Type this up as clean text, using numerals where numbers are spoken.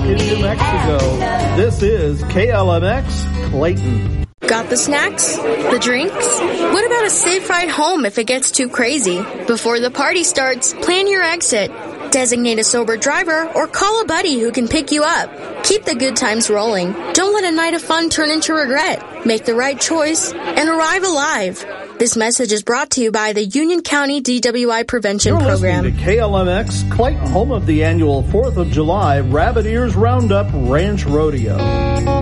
into Mexico. This is KLMX Clayton. Got the snacks? The drinks? What about a safe ride home if it gets too crazy? Before the party starts, plan your exit. Designate a sober driver or call a buddy who can pick you up. Keep the good times rolling. Don't let a night of fun turn into regret. Make the right choice and arrive alive. This message is brought to you by the Union County DWI Prevention Program. You're listening to KLMX Clayton, home of the annual 4th of July Rabbit Ears Roundup Ranch Rodeo.